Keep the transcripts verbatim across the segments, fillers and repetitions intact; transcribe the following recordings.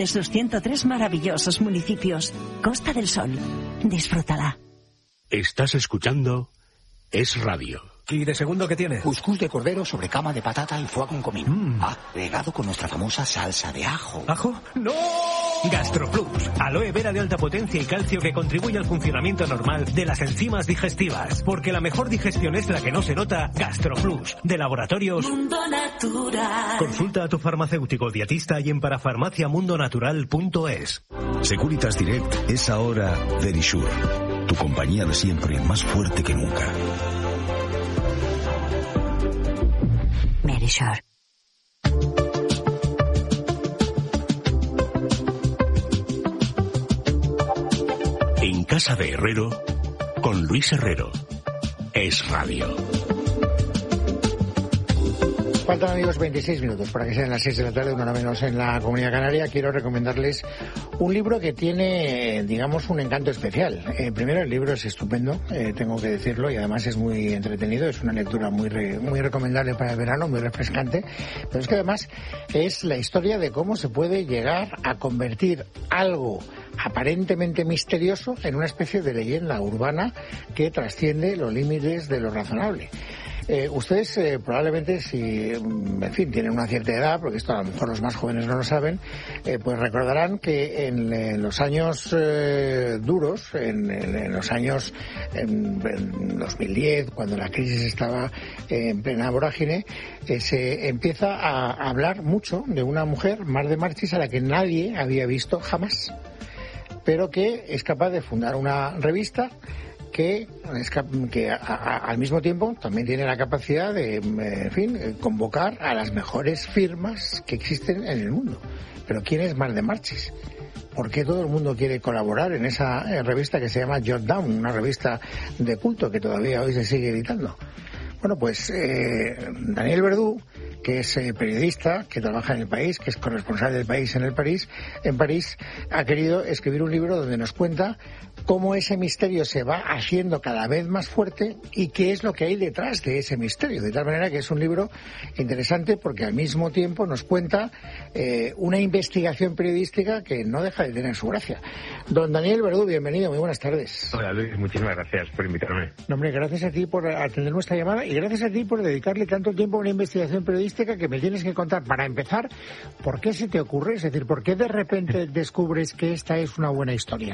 Sus ciento tres maravillosos municipios. Costa del Sol. Disfrútala. Estás escuchando Es Radio. ¿Y de segundo qué tiene? Cuscús de cordero sobre cama de patata y foie con comino. Mm. Agregado con nuestra famosa salsa de ajo. ¿Ajo? ¡No! GastroPlus. Aloe vera de alta potencia y calcio que contribuye al funcionamiento normal de las enzimas digestivas. Porque la mejor digestión es la que no se nota. GastroPlus. De Laboratorios Mundo Natural. Consulta a tu farmacéutico dietista y en parafarmacia mundo natural punto es. Securitas Direct es ahora Verisure. Tu compañía de siempre, más fuerte que nunca. Verisure. En casa de Herrero, con Luis Herrero. Es Radio. Faltan, amigos, veintiséis minutos para que sean las seis de la tarde, una hora menos en la Comunidad Canaria. Quiero recomendarles un libro que tiene, digamos, un encanto especial. Eh, primero, el libro es estupendo, eh, tengo que decirlo, y además es muy entretenido. Es una lectura muy re, muy recomendable para el verano, muy refrescante. Pero es que además es la historia de cómo se puede llegar a convertir algo aparentemente misterioso en una especie de leyenda urbana que trasciende los límites de lo razonable. Eh, ustedes eh, probablemente, si en fin tienen una cierta edad, porque esto a lo mejor los más jóvenes no lo saben, eh, pues recordarán que en, en los años eh, duros, en, en, en los años en, en dos mil diez, cuando la crisis estaba eh, en plena vorágine, eh, se empieza a hablar mucho de una mujer, Mar de Marchis, a la que nadie había visto jamás, pero que es capaz de fundar una revista que, que a, a, al mismo tiempo también tiene la capacidad de, en fin, convocar a las mejores firmas que existen en el mundo. Pero ¿quién es Mar de Marchis? ¿Por qué todo el mundo quiere colaborar en esa eh, revista que se llama Jot Down, una revista de culto que todavía hoy se sigue editando? Bueno, pues eh, Daniel Verdú, que es eh, periodista, que trabaja en El País, que es corresponsal del País en el París, en París, ha querido escribir un libro donde nos cuenta cómo ese misterio se va haciendo cada vez más fuerte y qué es lo que hay detrás de ese misterio. De tal manera que es un libro interesante porque al mismo tiempo nos cuenta eh, una investigación periodística que no deja de tener su gracia. Don Daniel Verdú, bienvenido, muy buenas tardes. Hola Luis, muchísimas gracias por invitarme. No, hombre, gracias a ti por atender nuestra llamada y gracias a ti por dedicarle tanto tiempo a una investigación periodística que me tienes que contar. Para empezar, ¿por qué se te ocurre? Es decir, ¿por qué de repente descubres que esta es una buena historia?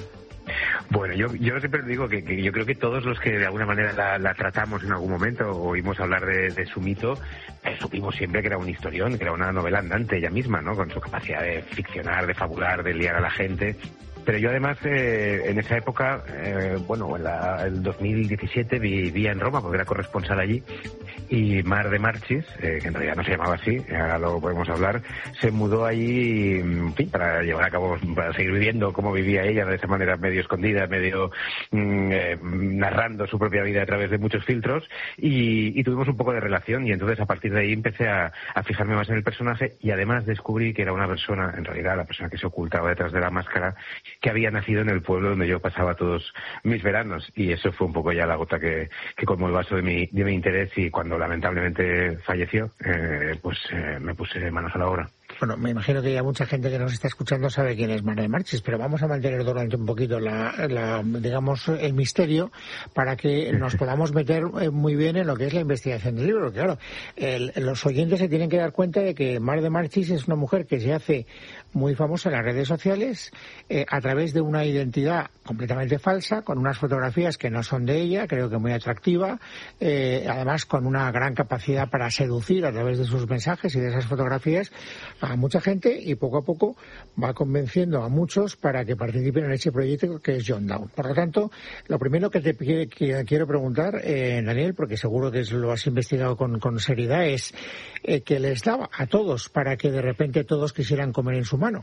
Bueno, yo, yo siempre digo que, que yo creo que todos los que de alguna manera la, la tratamos en algún momento o oímos hablar de, de su mito, eh, supimos siempre que era un historión, que era una novela andante ella misma, ¿no? Con su capacidad de ficcionar, de fabular, de liar a la gente. Pero yo además, eh, en esa época, eh, bueno, en la, el dos mil diecisiete vivía en Roma porque era corresponsal allí y Mar de Marchis, eh, que en realidad no se llamaba así, ahora lo podemos hablar, se mudó allí, en fin, para llevar a cabo, para seguir viviendo como vivía ella, de esa manera medio escondida, medio mm, eh, narrando su propia vida a través de muchos filtros y, y tuvimos un poco de relación y entonces a partir de ahí empecé a, a fijarme más en el personaje y además descubrí que era una persona, en realidad la persona que se ocultaba detrás de la máscara, que había nacido en el pueblo donde yo pasaba todos mis veranos y eso fue un poco ya la gota que, que colmó el vaso de mi, de mi interés y cuando lamentablemente falleció, eh, pues eh, me puse manos a la obra. Bueno, me imagino que ya mucha gente que nos está escuchando sabe quién es Mar de Marchis, pero vamos a mantener durante un poquito la, la, digamos, el misterio para que nos podamos meter muy bien en lo que es la investigación del libro. Porque, claro, el, los oyentes se tienen que dar cuenta de que Mar de Marchis es una mujer que se hace muy famosa en las redes sociales eh, a través de una identidad completamente falsa, con unas fotografías que no son de ella, creo que muy atractiva, eh, además con una gran capacidad para seducir a través de sus mensajes y de esas fotografías a mucha gente y poco a poco va convenciendo a muchos para que participen en ese proyecto que es Jot Down. Por lo tanto, lo primero que te que, que quiero preguntar, eh, Daniel, porque seguro que lo has investigado con, con seriedad, es eh, ¿qué les daba a todos para que de repente todos quisieran comer en su mano?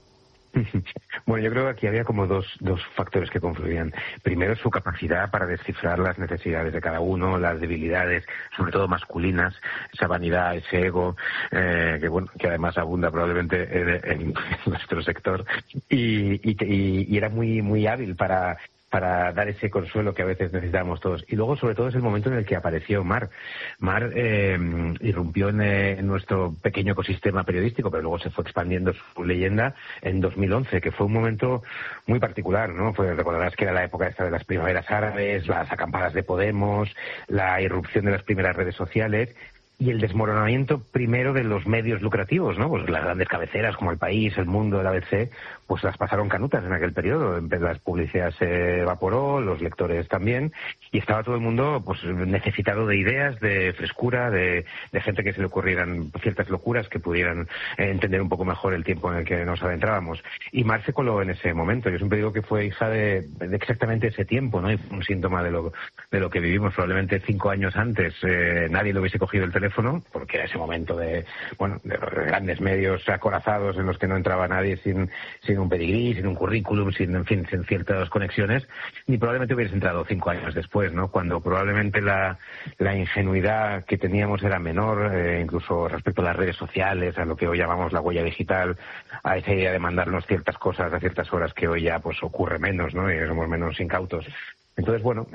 Bueno, yo creo que aquí había como dos, dos factores que confluían. Primero, su capacidad para descifrar las necesidades de cada uno, las debilidades, sobre todo masculinas, esa vanidad, ese ego, eh, que bueno, que además abunda probablemente en, en nuestro sector, y, y, y, y era muy, muy hábil para para dar ese consuelo que a veces necesitábamos todos. Y luego, sobre todo, es el momento en el que apareció Mar. Mar eh, irrumpió en, eh, en nuestro pequeño ecosistema periodístico, pero luego se fue expandiendo su leyenda en dos mil once, que fue un momento muy particular, ¿no? Fue, recordarás que era la época esta de las primaveras árabes, las acampadas de Podemos, la irrupción de las primeras redes sociales y el desmoronamiento primero de los medios lucrativos, ¿no? Pues las grandes cabeceras como El País, El Mundo, el A B C, pues las pasaron canutas en aquel periodo. Las publicidades se evaporó, los lectores también, y estaba todo el mundo pues necesitado de ideas, de frescura, de, de gente que se le ocurrieran ciertas locuras que pudieran eh, entender un poco mejor el tiempo en el que nos adentrábamos. Y Mar se coló en ese momento. Yo siempre digo que fue hija de, de exactamente ese tiempo, ¿no? Y fue un síntoma de lo, de lo que vivimos. Probablemente cinco años antes eh, nadie le hubiese cogido el teléfono, porque era ese momento de, bueno, de los grandes medios acorazados en los que no entraba nadie sin, sin un pedigrí, sin un currículum, sin, en fin, sin ciertas conexiones, ni probablemente hubieras entrado cinco años después, ¿no? Cuando probablemente la, la ingenuidad que teníamos era menor, eh, incluso respecto a las redes sociales, a lo que hoy llamamos la huella digital, a esa idea de mandarnos ciertas cosas a ciertas horas que hoy ya pues ocurre menos, ¿no? Y somos menos incautos. Entonces, bueno,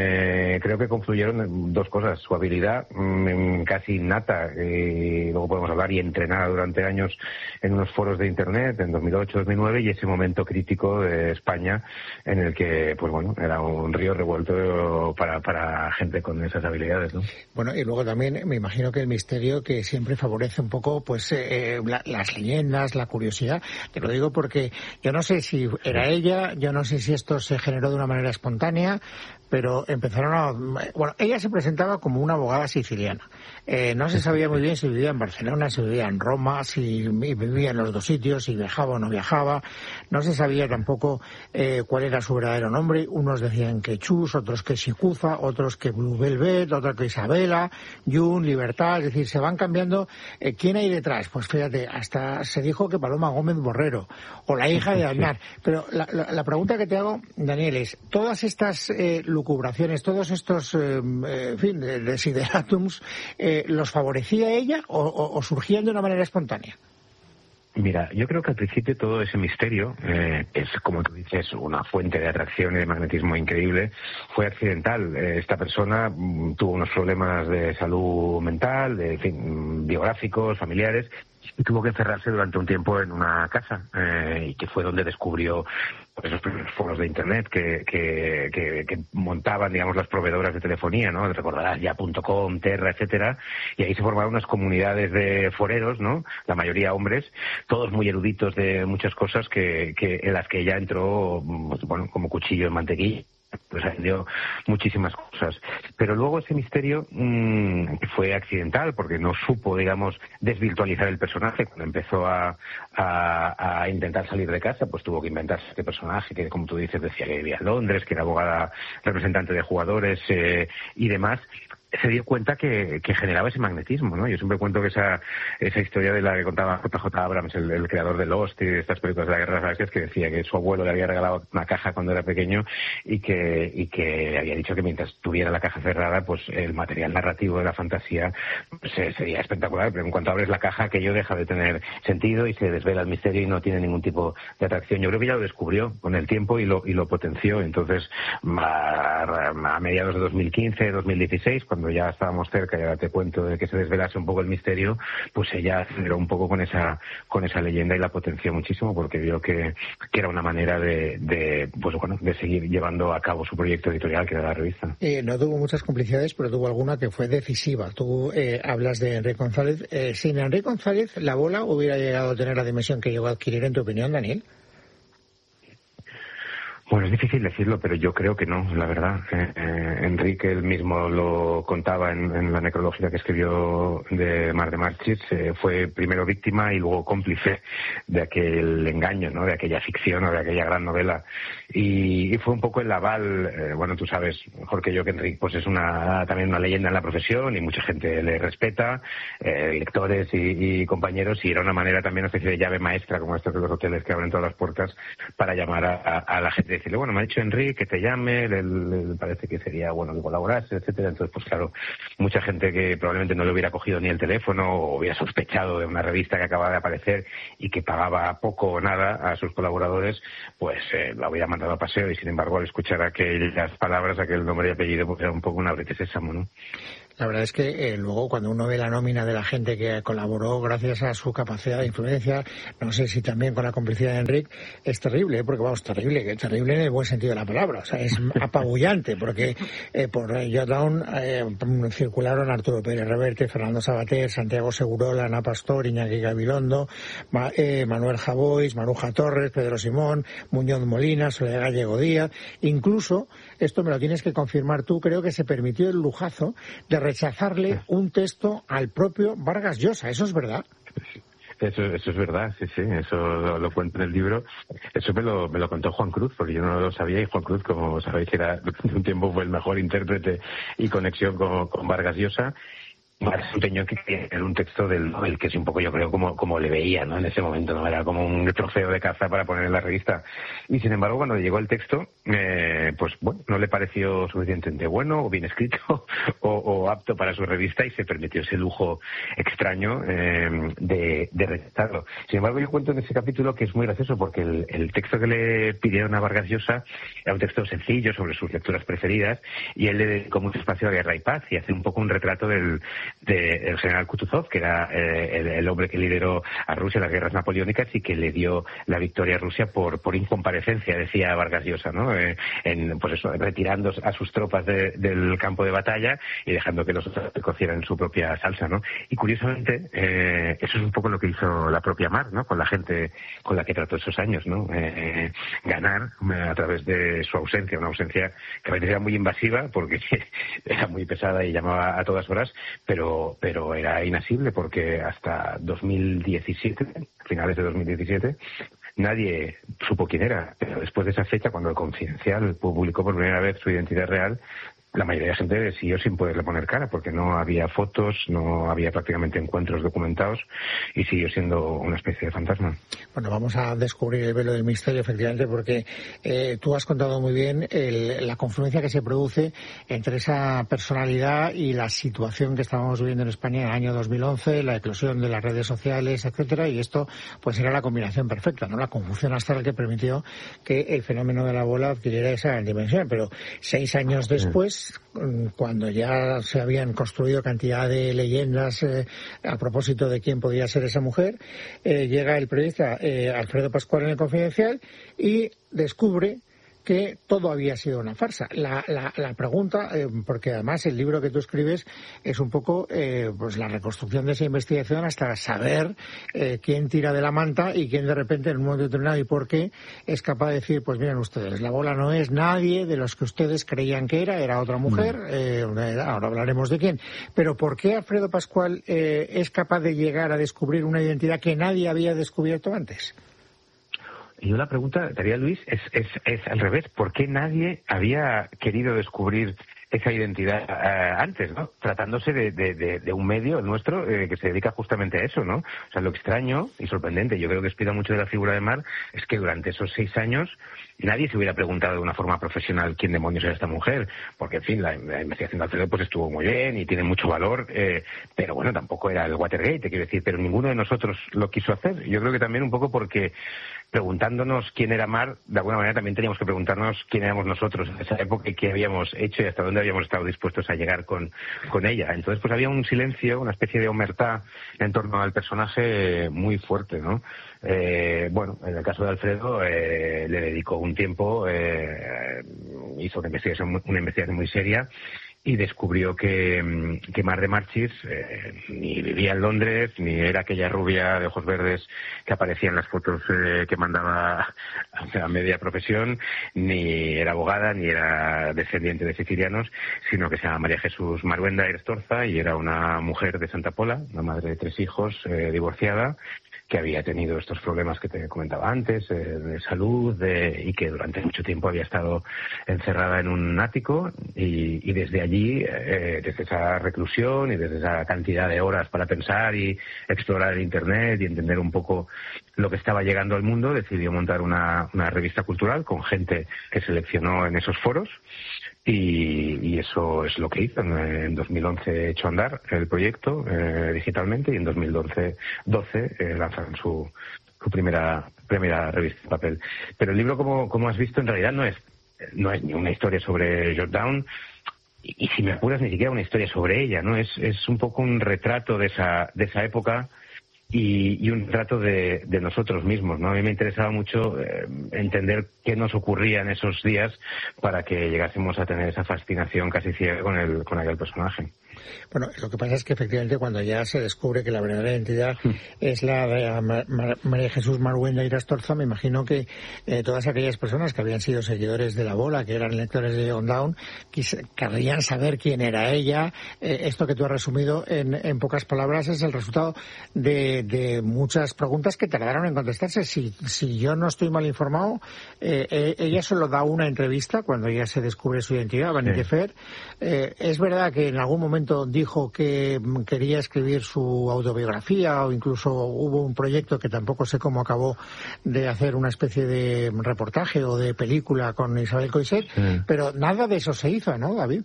eh, creo que confluyeron dos cosas. Su habilidad mmm, casi innata, y luego podemos hablar, y entrenada durante años en unos foros de Internet, en dos mil ocho, dos mil nueve, y ese momento crítico de España en el que, pues bueno, era un río revuelto para, para gente con esas habilidades, ¿no? Bueno, y luego también me imagino que el misterio que siempre favorece un poco, pues, eh, la, las leyendas, la curiosidad. Te lo digo porque yo no sé si era ella, yo no sé si esto se generó de una manera espontánea, pero empezaron a... Bueno, ella se presentaba como una abogada siciliana. Eh, no se sabía muy bien si vivía en Barcelona, si vivía en Roma, si vivía en los dos sitios, si viajaba o no viajaba. No se sabía tampoco eh, cuál era su verdadero nombre. Unos decían que Chus, otros que Sicuza, otros que Blue Velvet, otros que Isabela, Jun, Libertad. Es decir, se van cambiando. Eh, ¿Quién hay detrás? Pues fíjate, hasta se dijo que Paloma Gómez Borrero, o la hija de Aznar. Pero la, la, la pregunta que te hago, Daniel, es, todas estas eh, lucubraciones, todos estos, eh, en fin, desiderátums, eh, ¿los favorecía ella o, o, o surgían de una manera espontánea? Mira, yo creo que al principio todo ese misterio eh, es, como tú dices, una fuente de atracción y de magnetismo increíble. Fue accidental. Eh, esta persona mm, tuvo unos problemas de salud mental, de, en fin, biográficos, familiares, y tuvo que encerrarse durante un tiempo en una casa, eh, y que fue donde descubrió esos primeros foros de Internet que, que, que, que montaban, digamos, las proveedoras de telefonía, ¿no? Recordarás ya punto com, Terra, etcétera, y ahí se formaron unas comunidades de foreros, ¿no? La mayoría hombres, todos muy eruditos de muchas cosas que, que en las que ella entró, bueno, como cuchillo en mantequilla. Pues aprendió muchísimas cosas. Pero luego ese misterio mmm, fue accidental, porque no supo, digamos, desvirtualizar el personaje. Cuando empezó a, a, a intentar salir de casa, pues tuvo que inventarse este personaje que, como tú dices, decía que vivía en Londres, que era abogada representante de jugadores eh, y demás. Se dio cuenta que, que generaba ese magnetismo, ¿no? Yo siempre cuento que esa esa historia de la que contaba J J Abrams, el, el creador de Lost y de estas películas de la Guerra de las Galaxias, que decía que su abuelo le había regalado una caja cuando era pequeño y que y que había dicho que mientras tuviera la caja cerrada, pues el material narrativo de la fantasía pues, sería espectacular, pero en cuanto abres la caja, aquello deja de tener sentido y se desvela el misterio y no tiene ningún tipo de atracción. Yo creo que ya lo descubrió con el tiempo y lo y lo potenció. Entonces, a, a mediados de dos mil quince, dos mil dieciséis, cuando cuando ya estábamos cerca, ya te cuento, de que se desvelase un poco el misterio, pues ella aceleró un poco con esa con esa leyenda y la potenció muchísimo, porque vio que, que era una manera de, de pues bueno de seguir llevando a cabo su proyecto editorial, que era la revista. Eh, no tuvo muchas complicidades, pero tuvo alguna que fue decisiva. Tú eh, hablas de Enrique González. Eh, sin Enrique González, ¿la bola hubiera llegado a tener la dimensión que llegó a adquirir, en tu opinión, Daniel? Bueno, es difícil decirlo, pero yo creo que no, la verdad. Eh, eh, Enrique él mismo lo contaba en, en la necrológica que escribió de Mar de Marchis. Eh, fue primero víctima y luego cómplice de aquel engaño, ¿no? De aquella ficción o de aquella gran novela. Y, y fue un poco el aval, eh, bueno, tú sabes mejor que yo que Enrique pues es una también una leyenda en la profesión y mucha gente le respeta, eh, lectores y, y compañeros, y era una manera también, una especie de llave maestra, como estos de los hoteles que abren todas las puertas, para llamar a, a, a la gente decirle, bueno, me ha dicho Enrique que te llame, le, le parece que sería bueno que colaborase, etcétera. Entonces, pues claro, mucha gente que probablemente no le hubiera cogido ni el teléfono o hubiera sospechado de una revista que acababa de aparecer y que pagaba poco o nada a sus colaboradores, pues eh, la hubiera mandado a paseo, y sin embargo al escuchar aquellas palabras, aquel nombre y apellido, pues era un poco una brete sésamo, ¿no? La verdad es que eh, luego cuando uno ve la nómina de la gente que colaboró gracias a su capacidad de influencia, no sé si también con la complicidad de Enrique, es terrible, ¿eh? Porque vamos, terrible, que terrible en el buen sentido de la palabra, o sea, es apabullante, porque eh, por Jotdown eh, circularon Arturo Pérez Reverte, Fernando Sabater, Santiago Segurola, Ana Pastor, Iñaki Gabilondo, Ma, eh, Manuel Javois, Maruja Torres, Pedro Simón, Muñoz Molina, Soledad Gallego Díaz, incluso, esto me lo tienes que confirmar tú, creo que se permitió el lujazo de rechazarle un texto al propio Vargas Llosa. ¿Eso es verdad? Eso, eso es verdad, sí, sí, eso lo, lo cuento en el libro. Eso me lo, me lo contó Juan Cruz, porque yo no lo sabía, y Juan Cruz, como sabéis, era, durante un tiempo fue el mejor intérprete y conexión con, con Vargas Llosa. Marx empeñó que era un texto del Nobel, que es un poco, yo creo, como, como le veía, ¿no? En ese momento, ¿no? Era como un trofeo de caza para poner en la revista. Y sin embargo, cuando llegó el texto, eh, pues bueno, no le pareció suficientemente bueno o bien escrito o, o apto para su revista, y se permitió ese lujo extraño eh, de, de rechazarlo. Sin embargo, yo cuento en ese capítulo que es muy gracioso, porque el, el texto que le pidieron a Vargas Llosa era un texto sencillo sobre sus lecturas preferidas, y él le dedicó mucho espacio a Guerra y Paz y hace un poco un retrato del del general Kutuzov, que era eh, el, el hombre que lideró a Rusia en las guerras napoleónicas y que le dio la victoria a Rusia por por incomparecencia, decía Vargas Llosa, ¿no? Eh, en, pues eso, retirando a sus tropas de, del campo de batalla y dejando que los otros cocieran su propia salsa, ¿no? Y curiosamente, eh, eso es un poco lo que hizo la propia Mar, ¿no? Con la gente con la que trató esos años, ¿no? Eh, ganar a través de su ausencia, una ausencia que a veces era muy invasiva porque era muy pesada y llamaba a todas horas, pero Pero, pero era inasible, porque hasta dos mil diecisiete, finales de dos mil diecisiete, nadie supo quién era. Pero después de esa fecha, cuando el Confidencial publicó por primera vez su identidad real, la mayoría de la gente siguió sin poderle poner cara, porque no había fotos, no había prácticamente encuentros documentados, y siguió siendo una especie de fantasma. Bueno, vamos a descubrir el velo del misterio, efectivamente, porque eh, tú has contado muy bien el, la confluencia que se produce entre esa personalidad y la situación que estábamos viviendo en España en el año dos mil once, la eclosión de las redes sociales, etcétera, y esto pues era la combinación perfecta, ¿no? La conjunción astral que permitió que el fenómeno de la bola adquiriera esa dimensión. Pero seis años después, cuando ya se habían construido cantidad de leyendas eh, a propósito de quién podía ser esa mujer, eh, llega el periodista eh, Alfredo Pascual en el Confidencial y descubre que todo había sido una farsa. La, la, la pregunta, eh, porque además el libro que tú escribes es un poco eh, pues la reconstrucción de esa investigación hasta saber eh, quién tira de la manta y quién de repente en un momento determinado y por qué es capaz de decir, pues miren ustedes, la bola no es nadie de los que ustedes creían que era, era otra mujer, eh, ahora hablaremos de quién. Pero ¿por qué Alfredo Pascual eh, es capaz de llegar a descubrir una identidad que nadie había descubierto antes? Y yo la pregunta, te haría, Luis, es, es, es al revés. ¿Por qué nadie había querido descubrir esa identidad eh, antes, ¿no? Tratándose de, de, de, de un medio, el nuestro, eh, que se dedica justamente a eso, ¿no? O sea, lo extraño y sorprendente, yo creo que explica mucho de la figura de Mar, es que durante esos seis años nadie se hubiera preguntado de una forma profesional quién demonios era esta mujer, porque, en fin, la, la investigación de Alfredo pues estuvo muy bien y tiene mucho valor, eh, pero bueno, tampoco era el Watergate, te quiero decir, pero ninguno de nosotros lo quiso hacer. Yo creo que también un poco porque preguntándonos quién era Mar, de alguna manera también teníamos que preguntarnos quién éramos nosotros en esa época y qué habíamos hecho y hasta dónde habíamos estado dispuestos a llegar con, con ella. Entonces, pues había un silencio, una especie de omertá en torno al personaje muy fuerte, ¿no? Eh, bueno, en el caso de Alfredo, eh, le dedicó un tiempo, eh, hizo una investigación, una investigación muy seria, y descubrió que, que Mar de Marchis eh, ni vivía en Londres, ni era aquella rubia de ojos verdes que aparecía en las fotos eh, que mandaba a media profesión, ni era abogada, ni era descendiente de sicilianos, sino que se llama María Jesús Maruenda Erestorza y era una mujer de Santa Pola, una madre de tres hijos, eh, divorciada, que había tenido estos problemas que te comentaba antes, eh, de salud, de, y que durante mucho tiempo había estado encerrada en un ático, y, y desde allí, eh, desde esa reclusión y desde esa cantidad de horas para pensar y explorar el Internet y entender un poco lo que estaba llegando al mundo, decidió montar una, una revista cultural con gente que seleccionó en esos foros. Y, y eso es lo que hizo. En dos mil once echó a andar el proyecto eh, digitalmente, y en dos mil doce eh, lanzaron su, su primera primera revista de papel. Pero el libro, como, como has visto, en realidad no es no es ni una historia sobre Jordan, y, y si me apuras, ni siquiera una historia sobre ella, ¿no? Es, es un poco un retrato de esa, de esa época. Y, y un retrato de, de nosotros mismos, ¿no? A mí me interesaba mucho eh, entender qué nos ocurría en esos días para que llegásemos a tener esa fascinación casi ciega con el con aquel personaje. Bueno, lo que pasa es que efectivamente cuando ya se descubre que la verdadera identidad mm. es la de Mar Mar María Jesús Marhuenda y Rastorza, me imagino que eh, todas aquellas personas que habían sido seguidores de la bola, que eran lectores de John Down, querrían saber quién era ella. Eh, esto que tú has resumido en, en pocas palabras es el resultado de, de muchas preguntas que tardaron en contestarse. Si, si yo no estoy mal informado, eh, eh, ella solo da una entrevista cuando ya se descubre su identidad, Vanity Fair. Eh, es verdad que en algún momento dijo que quería escribir su autobiografía, o incluso hubo un proyecto que tampoco sé cómo acabó, de hacer una especie de reportaje o de película con Isabel Coixet, sí. Pero nada de eso se hizo, ¿no, David?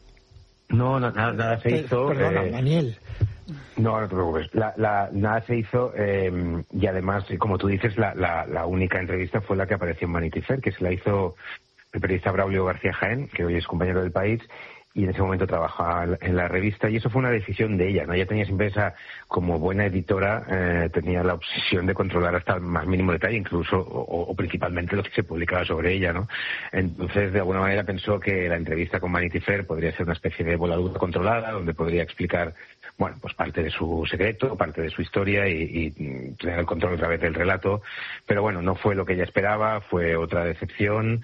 No, no nada, nada se hizo. Perdona, eh... Daniel. No, no te preocupes. La, la, nada se hizo, eh, y además, como tú dices, la, la, la única entrevista fue la que apareció en Vanity Fair, que se la hizo el periodista Braulio García Jaén, que hoy es compañero del País, y en ese momento trabajaba en la revista, y eso fue una decisión de ella, ¿no? Ella tenía siempre esa, como buena editora, eh, tenía la obsesión de controlar hasta el más mínimo detalle, incluso, o, o principalmente lo que se publicaba sobre ella, ¿no? Entonces, de alguna manera pensó que la entrevista con Vanity Fair podría ser una especie de voladura controlada, donde podría explicar, bueno, pues parte de su secreto, parte de su historia, y, y tener el control otra vez del relato. Pero bueno, no fue lo que ella esperaba, fue otra decepción,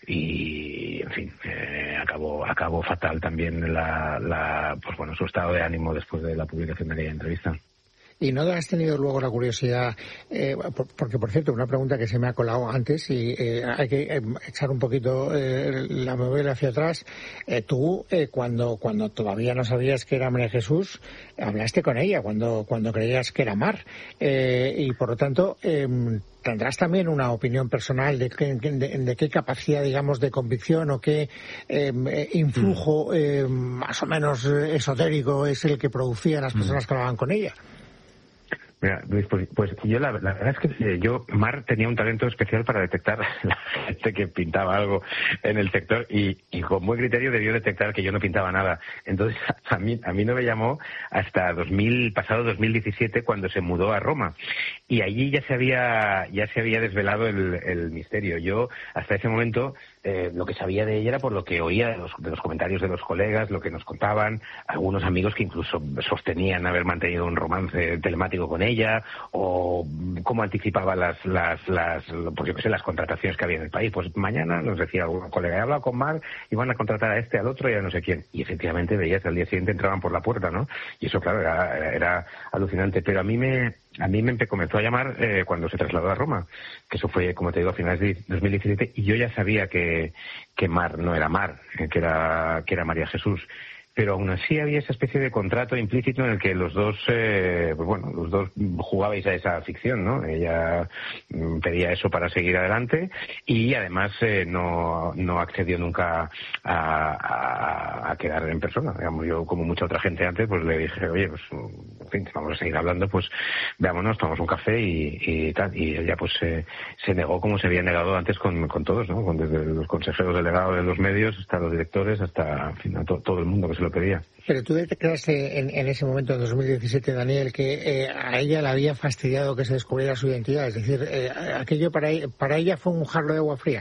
y, en fin, eh, acabó, acabó fatal también la, la, pues bueno, su estado de ánimo después de la publicación de aquella entrevista. ¿Y no has tenido luego la curiosidad, eh, porque por cierto, una pregunta que se me ha colado antes y eh, hay que eh, echar un poquito eh, la novela hacia atrás? Eh, tú, eh, cuando cuando todavía no sabías que era María Jesús, hablaste con ella cuando cuando creías que era Mar, eh, y por lo tanto eh, tendrás también una opinión personal de, que, de, de qué capacidad, digamos, de convicción o qué eh, influjo eh, más o menos esotérico es el que producían las personas que hablaban con ella. Mira, Luis, pues, pues yo la, la verdad es que eh, yo, Mar tenía un talento especial para detectar la gente que pintaba algo en el sector, y, y con buen criterio debió detectar que yo no pintaba nada. Entonces a mí a mí no me llamó hasta dos mil, pasado dos mil diecisiete, cuando se mudó a Roma, y allí ya se había ya se había desvelado el, el misterio. Yo hasta ese momento eh, lo que sabía de ella era por lo que oía de los, de los comentarios de los colegas, lo que nos contaban algunos amigos que incluso sostenían haber mantenido un romance telemático con ella, o cómo anticipaba las, las, las, pues yo qué sé, las contrataciones que había en el país. Pues mañana, nos decía algún colega, he hablado con Mar y van a contratar a este, al otro y a no sé quién. Y efectivamente veías al día siguiente entraban por la puerta, ¿no? Y eso, claro, era, era alucinante. Pero a mí me, a mí me comenzó a llamar eh, cuando se trasladó a Roma, que eso fue, como te digo, a finales de dos mil diecisiete, y yo ya sabía que, que Mar no era Mar, que era, que era María Jesús. Pero aún así había esa especie de contrato implícito en el que los dos, eh, pues bueno, los dos jugabais a esa ficción, ¿no? Ella pedía eso para seguir adelante, y además eh, no, no accedió nunca a, a, a quedar en persona. Digamos, yo, como mucha otra gente antes, pues le dije, oye, pues, en fin, vamos a seguir hablando, pues veámonos, tomamos un café y, y tal. Y ella pues eh, se negó como se había negado antes con, con todos, ¿no? Con, desde los consejeros delegados de los medios hasta los directores, hasta, en fin, a to, todo el mundo que se lo pedía. Pero tú detectaste en, en ese momento, en dos mil diecisiete, Daniel, que eh, a ella le había fastidiado que se descubriera su identidad. Es decir, eh, aquello para, para ella fue un jarro de agua fría.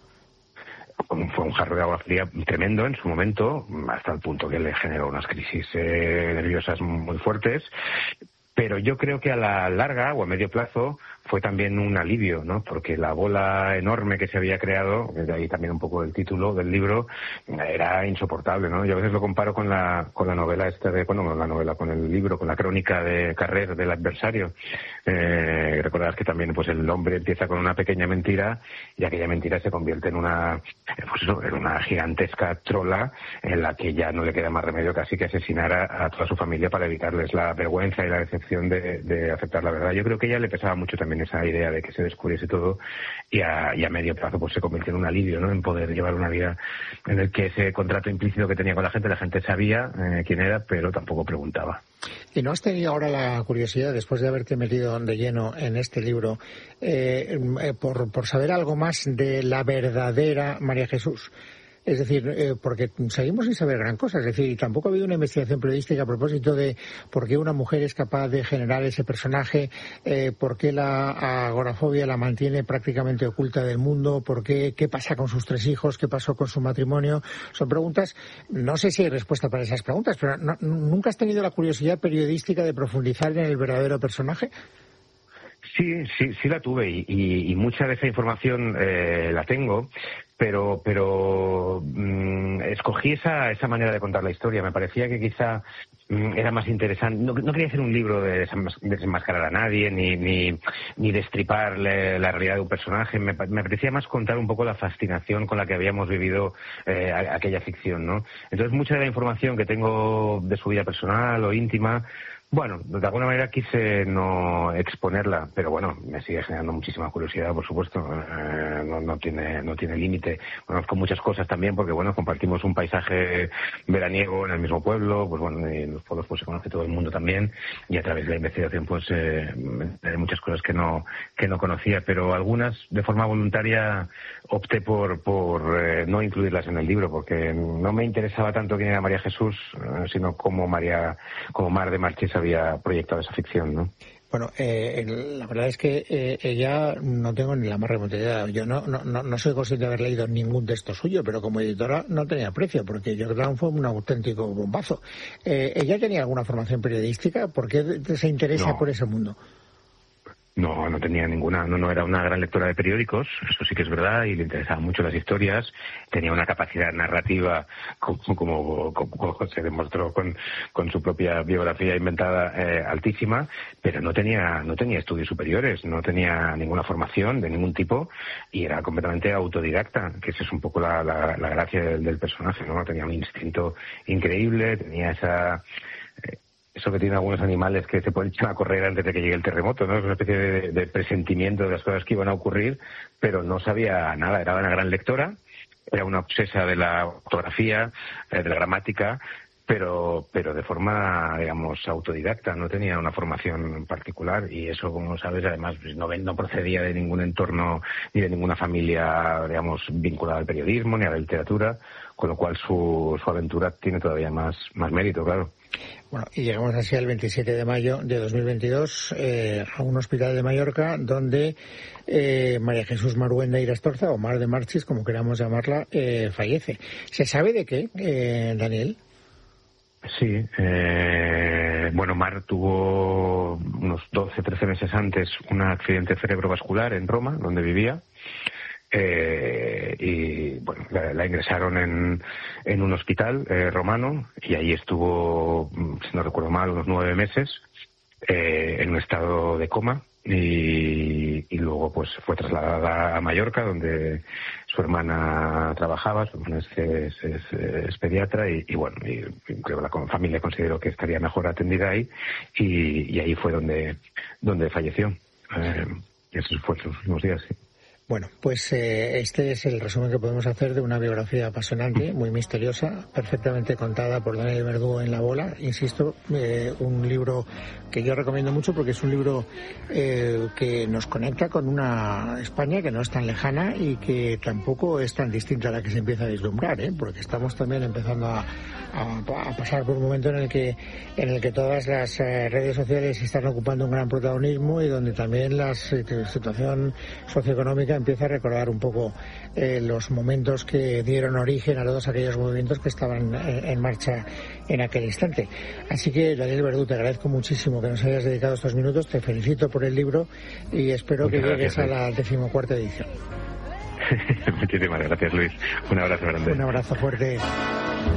Fue un jarro de agua fría tremendo en su momento, hasta el punto que le generó unas crisis eh, nerviosas muy fuertes. Pero yo creo que a la larga o a medio plazo fue también un alivio, ¿no? Porque la bola enorme que se había creado, de ahí también un poco el título del libro, era insoportable, ¿no? Yo a veces lo comparo con la con la novela esta de, bueno, no la novela, con el libro, con la crónica de Carrer del adversario. Eh, recordad que también pues el hombre empieza con una pequeña mentira y aquella mentira se convierte en una, pues eso, en una gigantesca trola en la que ya no le queda más remedio casi que asesinar a, a toda su familia para evitarles la vergüenza y la decepción de, de aceptar la verdad. Yo creo que a ella le pesaba mucho también esa idea de que se descubriese todo y a, y a medio plazo pues se convirtió en un alivio, ¿no? En poder llevar una vida en el que ese contrato implícito que tenía con la gente, la gente sabía eh, quién era, pero tampoco preguntaba. ¿Y no has tenido ahora la curiosidad, después de haberte metido de lleno en este libro, eh, eh, por, por saber algo más de la verdadera María Jesús? Es decir, eh, porque seguimos sin saber gran cosa. Es decir, y tampoco ha habido una investigación periodística a propósito de por qué una mujer es capaz de generar ese personaje, eh, por qué la agorafobia la mantiene prácticamente oculta del mundo, por qué, qué pasa con sus tres hijos, qué pasó con su matrimonio. Son preguntas, no sé si hay respuesta para esas preguntas, pero no, ¿nunca has tenido la curiosidad periodística de profundizar en el verdadero personaje? Sí, sí, sí la tuve y, y, y mucha de esa información eh, la tengo, pero pero mmm, escogí esa esa manera de contar la historia. Me parecía que quizá mmm, era más interesante. No, no quería hacer un libro de desenmascarar a nadie ni ni, ni destripar la, la realidad de un personaje. Me, me parecía más contar un poco la fascinación con la que habíamos vivido eh, aquella ficción, ¿no? Entonces mucha de la información que tengo de su vida personal o íntima, bueno, de alguna manera quise no exponerla, pero bueno, me sigue generando muchísima curiosidad, por supuesto. Eh, no, no tiene no tiene límite. Conozco muchas cosas también porque, bueno, compartimos un paisaje veraniego en el mismo pueblo, pues bueno, en los pueblos pues se conoce todo el mundo también, y a través de la investigación pues eh, hay muchas cosas que no que no conocía, pero algunas de forma voluntaria opté por por eh, no incluirlas en el libro porque no me interesaba tanto quién era María Jesús, eh, sino cómo María, como Mar de Marchís había proyectado esa ficción, ¿no? Bueno, eh, la verdad es que eh, ella no tengo ni la más remota idea. Yo no, no, no soy consciente de haber leído ningún texto suyo, pero como editora no tenía precio, porque Jordan fue un auténtico bombazo. Eh, ¿Ella tenía alguna formación periodística? ¿Por qué se interesa no. por ese mundo? No, no tenía ninguna, no, no era una gran lectora de periódicos, eso sí que es verdad, y le interesaban mucho las historias, tenía una capacidad narrativa, como, como, como se demostró con, con su propia biografía inventada, eh, altísima, pero no tenía, no tenía estudios superiores, no tenía ninguna formación de ningún tipo, y era completamente autodidacta, que esa es un poco la, la, la gracia del, del personaje, ¿no? Tenía un instinto increíble, tenía esa... Eh, eso que tienen algunos animales que se pueden echar a correr antes de que llegue el terremoto, ¿no? Es una especie de, de presentimiento de las cosas que iban a ocurrir, pero no sabía nada. Era una gran lectora, era una obsesa de la ortografía, eh, de la gramática, pero pero de forma, digamos, autodidacta. No tenía una formación particular y eso, como sabes, además no, no procedía de ningún entorno ni de ninguna familia, digamos, vinculada al periodismo ni a la literatura, con lo cual su, su aventura tiene todavía más, más mérito, claro. Bueno, y llegamos así al veintisiete de mayo de dos mil veintidós eh, a un hospital de Mallorca donde eh, María Jesús Maruenda Irastorza, o Mar de Marchís, como queramos llamarla, eh, fallece. ¿Se sabe de qué, eh, Daniel? Sí, eh, bueno, Mar tuvo unos doce, trece meses antes un accidente cerebrovascular en Roma, donde vivía. Eh, y bueno, la, la ingresaron en, en un hospital eh, romano y ahí estuvo, si no recuerdo mal, unos nueve meses eh, en un estado de coma y, y luego pues fue trasladada a Mallorca, donde su hermana trabajaba. Su hermana es, es, es, es pediatra y, y bueno, y, creo que la familia consideró que estaría mejor atendida ahí y, y ahí fue donde, donde falleció. Eh, y esos fueron sus últimos días, sí. Bueno, pues eh, este es el resumen que podemos hacer de una biografía apasionante, muy misteriosa, perfectamente contada por Daniel Verdugo en La Bola. Insisto, eh, un libro que yo recomiendo mucho porque es un libro eh, que nos conecta con una España que no es tan lejana y que tampoco es tan distinta a la que se empieza a vislumbrar, ¿eh? Porque estamos también empezando a, a, a pasar por un momento en el que en el que todas las eh, redes sociales están ocupando un gran protagonismo y donde también la situación socioeconómica política, empieza a recordar un poco eh, los momentos que dieron origen a todos aquellos movimientos que estaban en, en marcha en aquel instante. Así que, Daniel Verdú, te agradezco muchísimo que nos hayas dedicado estos minutos, te felicito por el libro y espero Muchas que llegues gracias, a la decimocuarta edición. Muchísimas gracias, Luis. Un abrazo grande. Un abrazo fuerte.